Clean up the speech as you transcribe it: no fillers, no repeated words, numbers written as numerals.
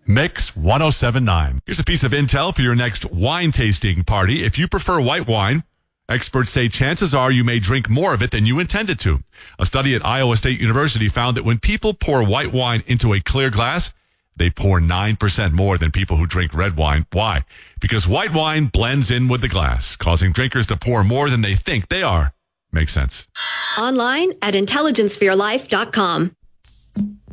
Mix 1079. Here's a piece of intel for your next wine tasting party. If you prefer white wine, experts say chances are you may drink more of it than you intended to. A study at Iowa State University found that when people pour white wine into a clear glass, they pour 9% more than people who drink red wine. Why? Because white wine blends in with the glass, causing drinkers to pour more than they think they are. Makes sense. Online at intelligenceforyourlife.com.